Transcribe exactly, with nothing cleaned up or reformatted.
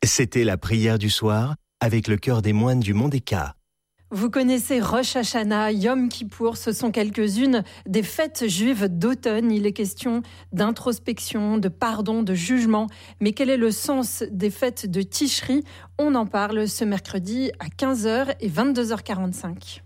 C'était la prière du soir avec le chœur des moines du Mont Eka. Vous connaissez Rosh Hashanah, Yom Kippour, ce sont quelques-unes des fêtes juives d'automne. Il est question d'introspection, de pardon, de jugement. Mais quel est le sens des fêtes de Tishri ? On en parle ce mercredi à quinze heures et vingt-deux heures quarante-cinq.